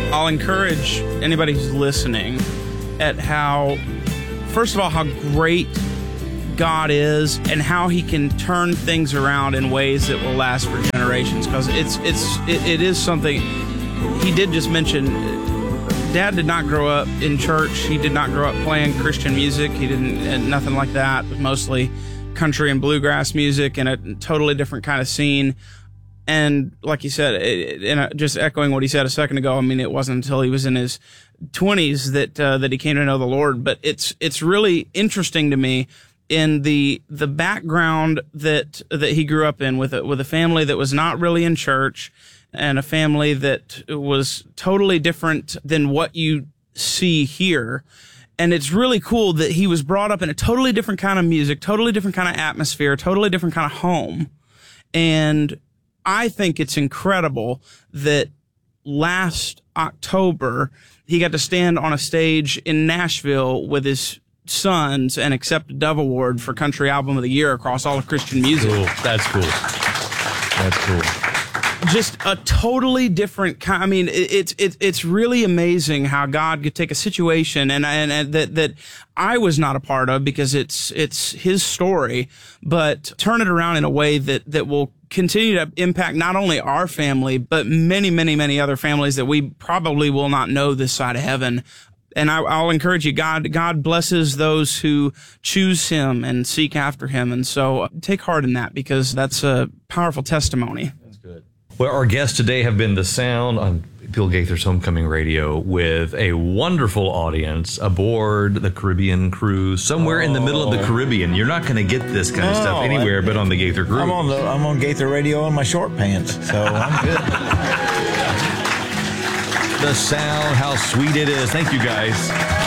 I'll encourage anybody who's listening at how, first of all, how great God is and how he can turn things around in ways that will last for generations. Because it is something he did just mention. Dad did not grow up in church. He did not grow up playing Christian music. He didn't, nothing like that. It was mostly country and bluegrass music in a totally different kind of scene. And like you said, just echoing what he said a second ago, I mean, it wasn't until he was in his 20s that he came to know the Lord. But it's really interesting to me in the background that he grew up in, with a family that was not really in church, and a family that was totally different than what you see here. And it's really cool that he was brought up in a totally different kind of music, totally different kind of atmosphere, totally different kind of home. And I think it's incredible that last October he got to stand on a stage in Nashville with his sons and accept a Dove Award for Country Album of the Year across all of Christian music. Cool. That's cool. That's cool. Just a totally different kind. I mean, it's really amazing how God could take a situation and that I was not a part of, because it's his story, but turn it around in a way that will continue to impact not only our family, but many, many, many other families that we probably will not know this side of heaven. And I'll encourage you, God blesses those who choose him and seek after him. And so take heart in that, because that's a powerful testimony. That's good. Well, our guests today have been the sound on Bill Gaither's Homecoming Radio, with a wonderful audience aboard the Caribbean cruise, somewhere in the middle of the Caribbean. You're not going to get this kind of stuff anywhere but on the Gaither cruise. I'm on Gaither Radio in my short pants, so I'm good. The sound, how sweet it is. Thank you, guys.